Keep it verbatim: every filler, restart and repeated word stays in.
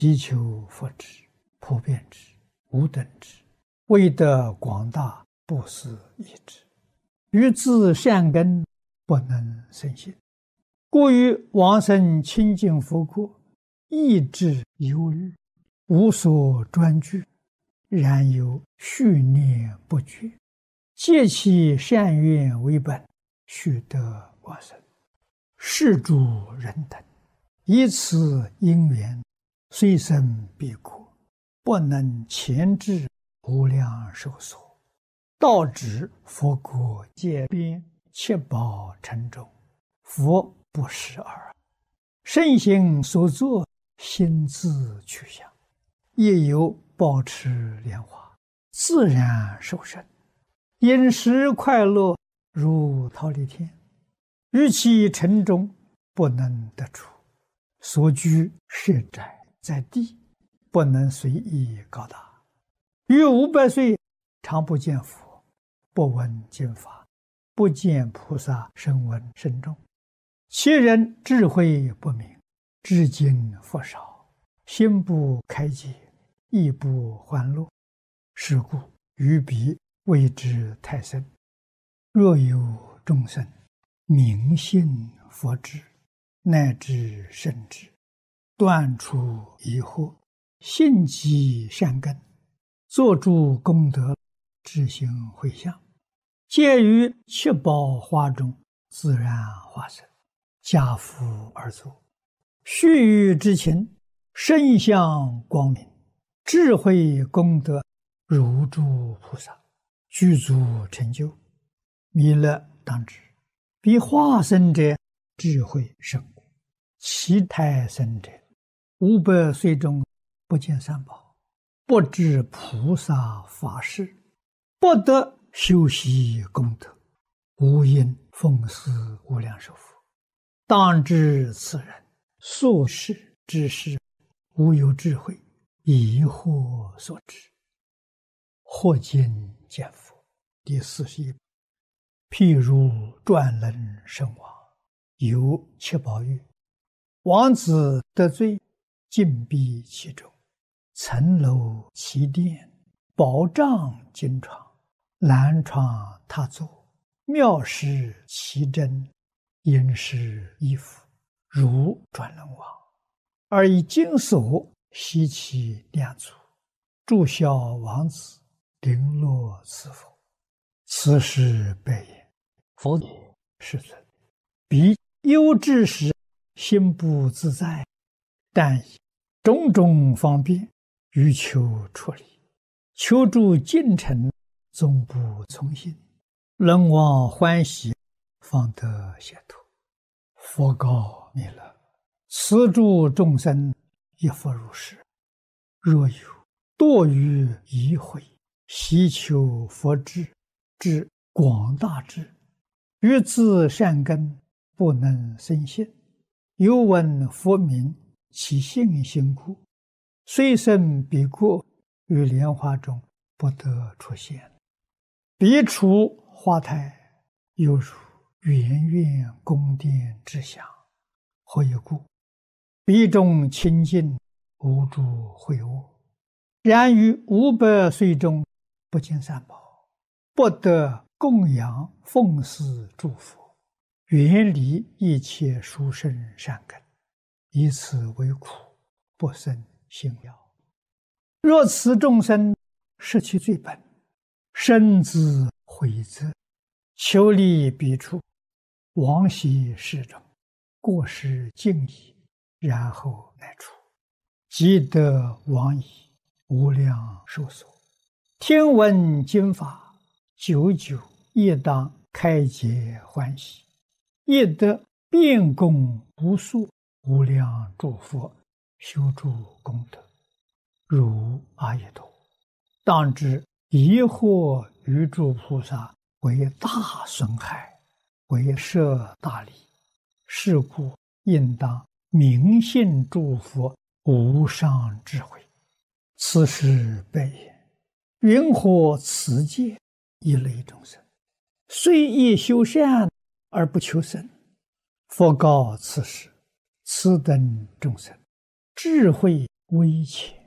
祈求佛之、普遍之、无等之，为得广大不思议之。于自善根不能生信，故于往生清净佛国，意志忧虑，无所专具，然有续念不绝，借其善愿为本，须得往生。是诸人等以此因缘，虽生彼国，不能前至无量寿所，道指佛国界边，七宝城中，佛不识耳。圣行所作，心自去向，亦有保持莲花，自然受生，饮食快乐如忉利天。于其城中不能得出，所居舍宅在地，不能随意高大。于五百岁常不见佛，不闻经法，不见菩萨声闻声众。其人智慧不明，知经佛少，心不开解，亦不欢乐。是故于彼谓之太深。若有众生明信佛智，乃至圣智，断除疑惑，信积善根，作诸功德，自行回向，皆于七宝花中自然化身，家父而作。须臾之情，身相光明，智慧功德如诸菩萨，具足成就。弥勒当知，彼化身者智慧甚故，其胎生者五百岁中不见三宝，不知菩萨法事，不得修习功德，无因奉祀无量寿佛。当知此人所事之事，无有智慧，疑惑所致。或今见佛第四十一。譬如转轮圣王，有七宝玉，王子得罪，禁闭其中，层楼其殿，宝帐金床，蓝床榻座，妙饰其珍，殷实衣服，如转轮王，而以金锁悉其两足，祝孝王子，绫罗赐佛。此时白言：佛也，世尊，彼忧之时，心不自在，但以种种方便，欲求出离，求助近臣，终不从心，人望欢喜，方得解脱。佛告弥勒：此诸众生亦复如是。若有堕于疑慧，希求佛智之广大智，于自善根不能生信，有闻佛名，其信心故，虽生彼国，于莲花中不得出现。彼处花台，犹如圆圆宫殿之祥。何以故？彼中清净，无诸秽恶。然于五百岁中，不见三宝，不得供养奉祀诸佛，远离一切殊胜善根，以此为苦，不生信要。若此众生失其罪本，深自悔责，求离彼处，往昔世中，过失尽已，然后乃出，即得往矣，无量寿所。听闻经法，久久亦当开解欢喜，亦得遍供无数无量诸佛，修诸功德，如阿逸多。当知疑惑于诸菩萨，为大损害，为摄大利。是故应当明信诸佛无上智慧。此时白言：云何此界一类众生，虽亦修善而不求生？佛告此时：此等众生智慧微浅